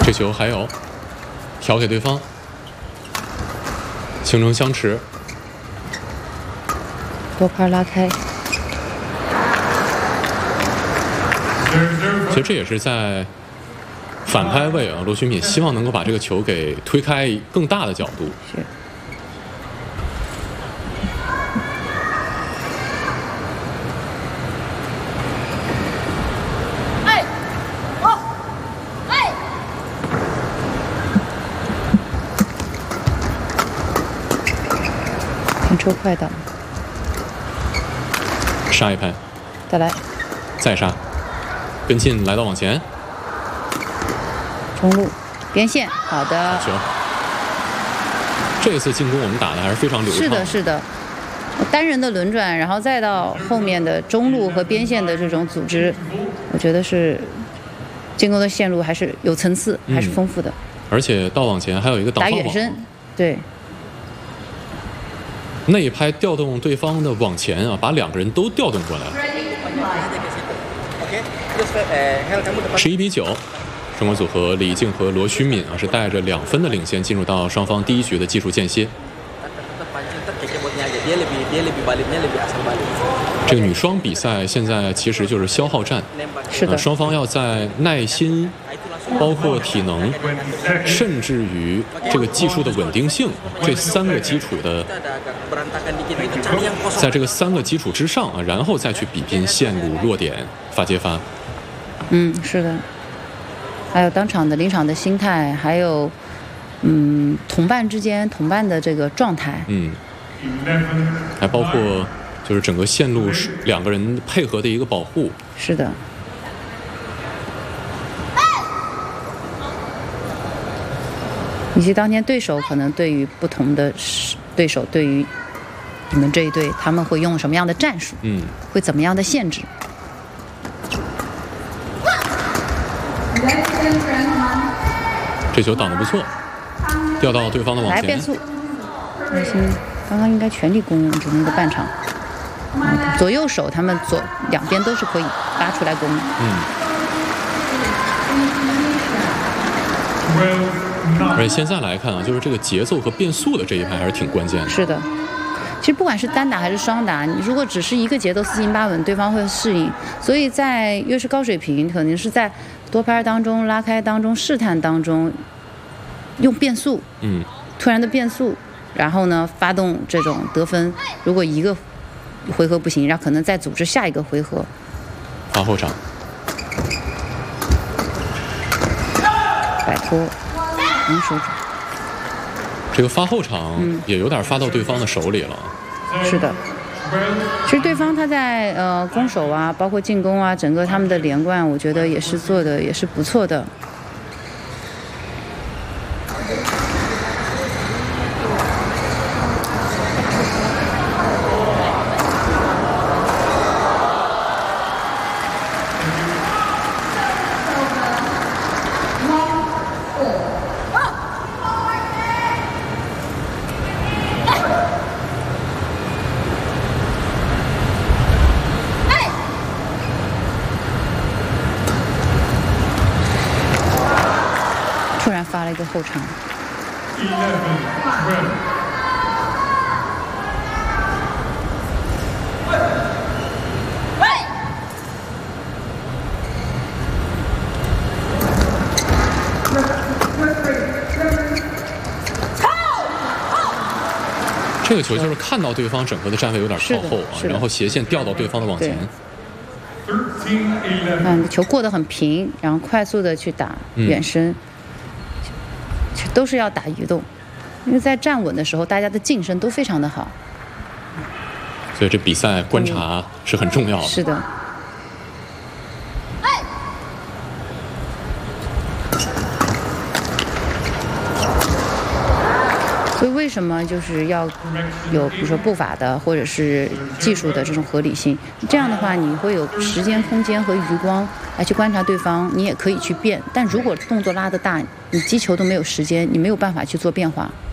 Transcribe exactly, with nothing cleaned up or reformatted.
这球还有，调给对方，形成相持。 多拍拉开。 其实这也是在反拍位啊，罗勋敏希望能够把这个球给推开更大的角度。 是。 哎，好，哎。 停车快档。 杀一拍。 再来。 再杀。跟进来到网前。 中路边线，好的。 球。这次进攻我们打的还是非常流畅。 是的，是的。单人的轮转，然后再到后面的中路和边线的这种组织，我觉得是进攻的线路还是有层次，还是丰富的。嗯、 而且到网前还有一个挡打远身，对。 那一拍调动对方的网前啊，把两个人都调动过来了。十一比九，中国组合李静和罗勋敏啊是带着两分的领先进入到双方第一局的技术间歇。这个女双比赛现在其实就是消耗战， 是的， 呃、双方要在耐心、包括体能，甚至于这个技术的稳定性这三个基础的，在这个三个基础之上啊，然后再去比拼线路、弱点、发接发。 嗯，是的。还有当场的临场的心态，还有嗯同伴之间同伴的这个状态。 嗯。还包括就是整个线路是两个人配合的一个保护。 是的。以及当天对手可能对于不同的对手，对于你们这一队，他们会用什么样的战术？ 嗯， 会怎么样的限制？ 这球挡得不错，掉到对方的网前。 来变速，耐心。刚刚应该全力攻整个半场，嗯、左右手他们左两边都是可以拉出来攻的。 嗯。而且现在来看啊，就是这个节奏和变速的这一拍还是挺关键的。 是的，其实不管是单打还是双打，你如果只是一个节奏四平八稳，对方会适应。所以在越是高水平，可能是在多拍当中、拉开当中、试探当中，用变速， 嗯， 突然的变速。然后呢，发动这种得分，如果一个回合不行，然后可能再组织下一个回合。 发后场， 摆脱，能手指。 这个发后场也有点发到对方的手里了。 嗯、是的，其实对方他在呃攻守啊，包括进攻啊，整个他们的连贯，我觉得也是做的也是不错的。发了一个后场。 这个球就是看到对方整个的站位有点靠后啊，然后斜线调到对方的网前。 嗯，球过得很平，然后快速的去打远身。嗯，都是要打移动，因为在站稳的时候，大家的近身都非常的好， 所以这比赛观察是很重要的。 是的。所以为什么就是要有比如说步伐的或者是技术的这种合理性？这样的话，你会有时间、空间和余光来去观察对方，你也可以去变。但如果动作拉得大，你击球都没有时间，你没有办法去做变化。